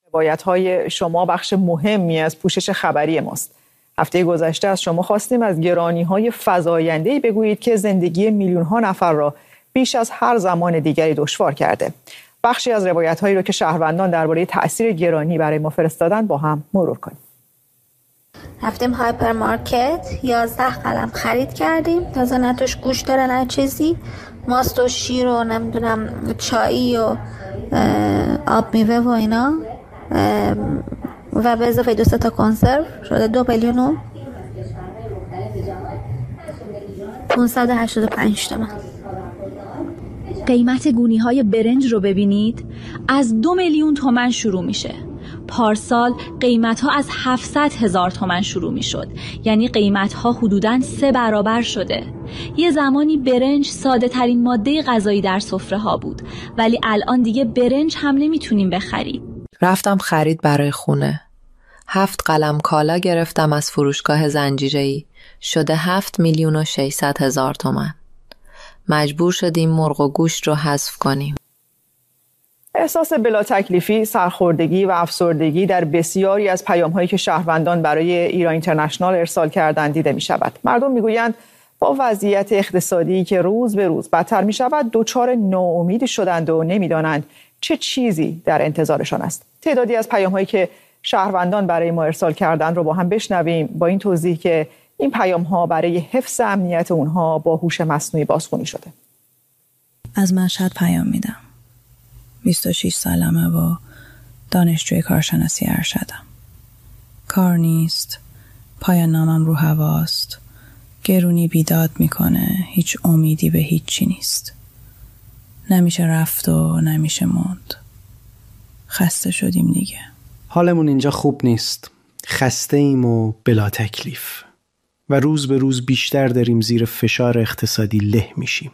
روایت‌های شما بخش مهمی از پوشش خبری ماست. هفته گذشته از شما خواستیم از گرانی‌های فزاینده‌ای بگویید که زندگی میلیون‌ها نفر را بیش از هر زمان دیگری دشوار کرده. بخشی از روایت‌هایی را که شهروندان درباره تأثیر گرانی برای ما فرستادن با هم مرور کنیم. رفتیم هایپرمارکت 11 قلم خرید کردیم، تازه نه توش گوش داره نه چیزی، ماست و شیر و نمیدونم چایی و آب میوه و اینا و به اضافه 2 تا کنسرو شده 2 میلیون و 585 تومن. قیمت گونی‌های برنج رو ببینید، از 2 میلیون تومان شروع میشه. پارسال قیمت‌ها از 700,000 تومان شروع میشد، یعنی قیمت‌ها حدوداً 3 برابر شده. یه زمانی برنج ساده ترین ماده غذایی در سفره ها بود، ولی الان دیگه برنج هم نمیتونیم بخریم. رفتم خرید برای خونه. 7 قلم کالا گرفتم از فروشگاه زنجیره‌ای، شده 7,600,000 تومان. مجبور شدیم مرغ و گوشت رو حذف کنیم. احساس بلا تکلیفی، سرخوردگی و افسردگی در بسیاری از پیام‌هایی که شهروندان برای ایران اینترنشنال ارسال کردند دیده می‌شود. مردم می‌گویند با وضعیت اقتصادی که روز به روز بدتر می‌شود، دچار ناامیدی شدند و نمی‌دانند چه چیزی در انتظارشان است. تعدادی از پیام‌هایی که شهروندان برای ما ارسال کردند رو با هم بشنویم، با این توضیح که این پیام‌ها برای حفظ امنیت اونها با هوش مصنوعی بازخوانی شده. از مشهد پیام میدم. 26 سالمه و دانشجوی کارشناسی ارشدم. کار نیست، پایان نامم رو هواست، گرونی بیداد میکنه، هیچ امیدی به هیچی نیست. نمیشه رفت و نمیشه موند. خسته شدیم دیگه. حالمون اینجا خوب نیست. خسته ایم و بلا تکلیف. و روز به روز بیشتر داریم زیر فشار اقتصادی له میشیم.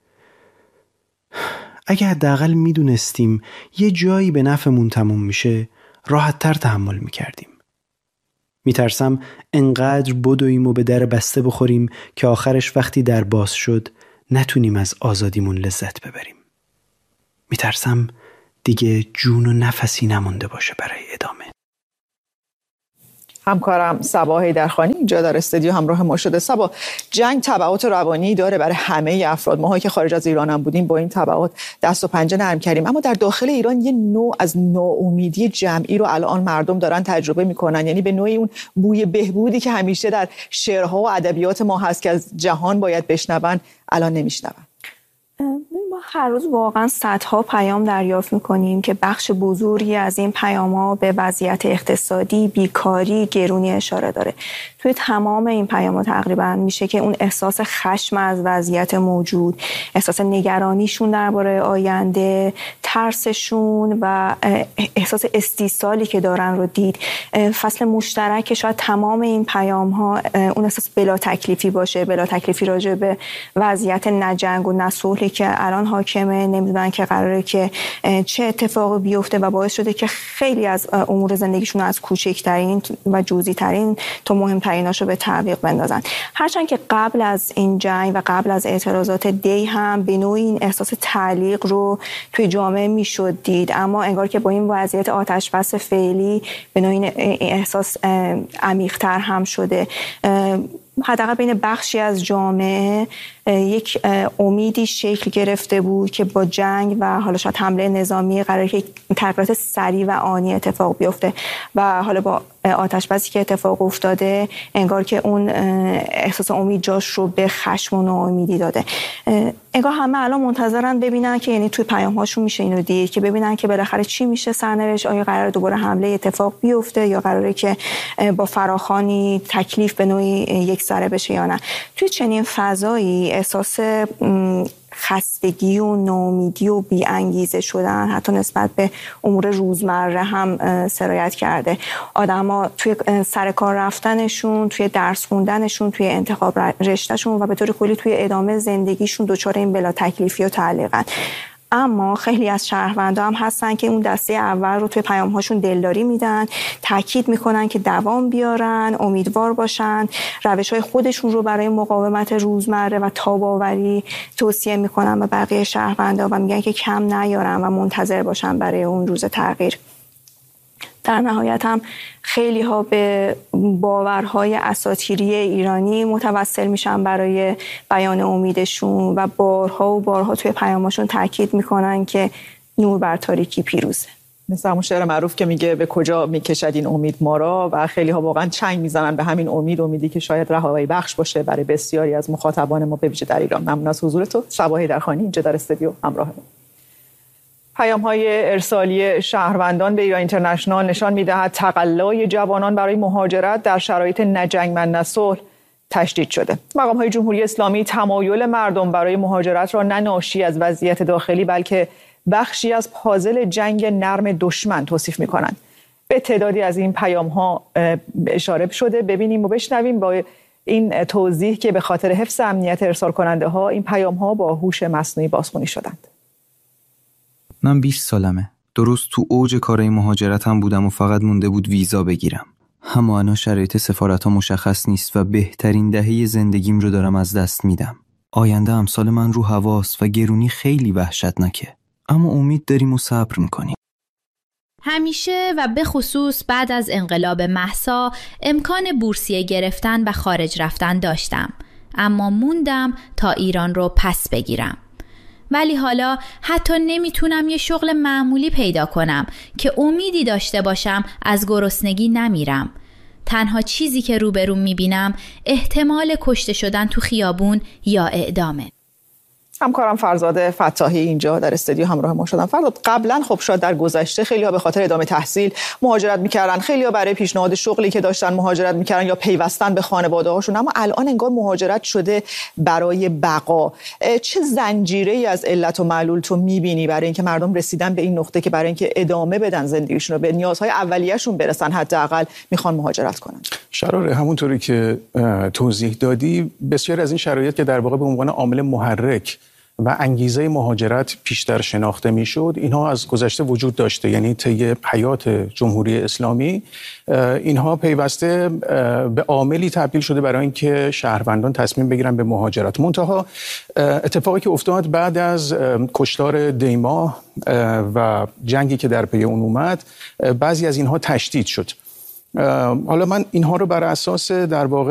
اگه حداقل میدونستیم یه جایی به نفعمون تموم میشه، راحت‌تر تحمل میکردیم. میترسم انقدر بدویم و به در بسته بخوریم که آخرش وقتی در باز شد نتونیم از آزادیمون لذت ببریم. میترسم دیگه جون و نفسی نمونده باشه برای ادامه. همکارم صبا حیدرخانی اینجا در استودیو همراه ما شده. صبا، جنگ تبعات روانی داره برای همه افراد. ماهایی که خارج از ایران هم بودیم با این تبعات دست و پنجه نرم کردیم، اما در داخل ایران یه نوع از ناامیدی جمعی رو الان مردم دارن تجربه میکنن. یعنی به نوعی اون بوی بهبودی که همیشه در شعرها و ادبیات ما هست که از جهان باید بشنون، الان نمیشنون. ما هر روز واقعا صدها پیام دریافت میکنیم که بخش بزرگی از این پیام‌ها به وضعیت اقتصادی، بیکاری، گرونی اشاره داره. توی تمام این پیام‌ها تقریبا میشه که اون احساس خشم از وضعیت موجود، احساس نگرانیشون درباره آینده، ترسشون و احساس استیصالی که دارن رو دید. فصل مشترک شاید تمام این پیام‌ها اون احساس بلا تکلیفی باشه، بلا تکلیفی راجع به وضعیت نجنگ و نصلحی که الان حاکمه، نمیدونن که قراره که چه اتفاقی بیفته و باعث شده که خیلی از امور زندگیشون از کوچکترین و جزئی ترین تا مهمتریناشو به تعویق بندازن. هرچند که قبل از این جنگ و قبل از اعتراضات دی هم به نوعی این احساس تعلیق رو توی جامعه میشد دید، اما انگار که با این وضعیت آتش‌بس فعلی به نوعی احساس عمیق‌تر هم شده. حداقل بین بخشی از جامعه یک امیدی شکل گرفته بود که با جنگ و حالا شاید حمله نظامی قراره که تغییرات سریع و آنی اتفاق بیفته و حالا با آتش‌بسی که اتفاق افتاده انگار که اون احساس امید جاش رو به خشم و ناامیدی داده. انگار همه الان منتظرن ببینن که، یعنی توی پیام‌هاشون میشه اینو دید که ببینن که بالاخره چی میشه سرنوشت، آیا قراره دوباره حمله اتفاق بیفته یا قراره که با فراخوانی تکلیف به نوعی یک سره بشه یا نه. توی چنین فضایی احساس خستگی و ناامیدی و بی‌انگیزه شدن حتی نسبت به امور روزمره هم سرایت کرده. آدم‌ها توی سر کار رفتنشون، توی درس خوندنشون، توی انتخاب رشتهشون و به طور کلی توی ادامه زندگیشون دچار این بلا تکلیفی و تعلیقن. اما خیلی از شهروندان هم هستن که اون دسته اول رو توی پیام‌هاشون دلداری میدن، تاکید میکنن که دوام بیارن، امیدوار باشن، روش‌های خودشون رو برای مقاومت روزمره و تاب‌آوری توصیه میکنن به بقیه شهروندان و میگن که کم نیارن و منتظر باشن برای اون روز تغییر. در نهایت هم خیلی ها به باورهای اساطیری ایرانی متوسل میشن برای بیان امیدشون و بارها و بارها توی پیاماشون تاکید میکنن که نور بر تاریکی پیروزه. مثل همون شعر معروف که میگه به کجا میکشد این امید ما را، و خیلی ها واقعا چنگ میزنن به همین امیدی که شاید رهایی بخش باشه برای بسیاری از مخاطبان ما به ویژه در ایران. ممنون از حضور تو شبا حیدرخانی اینجا در استودیو همراه ما. پیام‌های ارسالی شهروندان به ایران اینترنشنال نشان می‌دهد تقلای جوانان برای مهاجرت در شرایط نه جنگ نه صلح تشدید شده. مقام‌های جمهوری اسلامی تمایل مردم برای مهاجرت را نه ناشی از وضعیت داخلی بلکه بخشی از پازل جنگ نرم دشمن توصیف می‌کنند. به تعدادی از این پیام‌ها اشاره شده. ببینیم و بشنویم با این توضیح که به خاطر حفظ امنیت ارسال کننده‌ها این پیام‌ها با هوش مصنوعی بازخوانی شدند. من 20 سالمه. درست تو اوج کارهای مهاجرتم بودم و فقط مونده بود ویزا بگیرم. اما شرایط سفارت‌ها مشخص نیست و بهترین دهه زندگیم رو دارم از دست میدم. آینده امسال من رو هواست و گرونی خیلی وحشتناکه. اما امید داریم و صبر میکنیم. همیشه و به خصوص بعد از انقلاب مهسا امکان بورسیه گرفتن و خارج رفتن داشتم. اما موندم تا ایران رو پس بگیرم. ولی حالا حتی نمیتونم یه شغل معمولی پیدا کنم که امیدی داشته باشم از گرسنگی نمیرم. تنها چیزی که روبروم میبینم احتمال کشته شدن تو خیابون یا اعدامه. همکارم فرزاد فتاحی اینجا در استودیو همراه ما شدن. فرزاد، قبلا خب شاید در گذشته خیلی‌ها به خاطر ادامه تحصیل مهاجرت می‌کردن، خیلی‌ها برای پیشنهاد شغلی که داشتن مهاجرت می‌کردن یا پیوستن به خانواده‌هاشون، اما الان انگار مهاجرت شده برای بقا. چه زنجیره‌ای از علت و معلول تو می‌بینی برای اینکه مردم رسیدن به این نقطه که برای اینکه ادامه بدن زندگیشون رو، به نیازهای اولیه‌شون برسن، حداقل می‌خوان مهاجرت کنن؟ شراره همونطوری که توضیح دادی، بسیار از این شرایط که در واقع به عنوان عامل محرک و انگیزه مهاجرت بیشتر شناخته میشد، اینها از گذشته وجود داشته. یعنی طی حیات جمهوری اسلامی اینها پیوسته به عاملی تبدیل شده برای اینکه شهروندان تصمیم بگیرن به مهاجرت. منتها اتفاقی که افتاد بعد از کشتار دیماه و جنگی که در پی اون اومد، بعضی از اینها تشدید شد. حالا من اینها رو بر اساس در واقع